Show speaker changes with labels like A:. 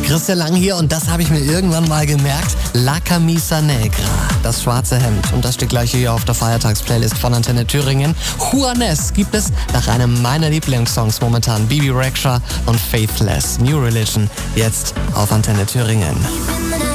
A: Christian Lang hier und das habe ich mir irgendwann mal gemerkt. La Camisa Negra, das schwarze Hemd. Und das steht gleich hier auf der Feiertagsplaylist von Antenne Thüringen. Juanes gibt es nach einem meiner Lieblingssongs momentan. Bibi Rexha und Faithless. New Religion, jetzt auf Antenne Thüringen.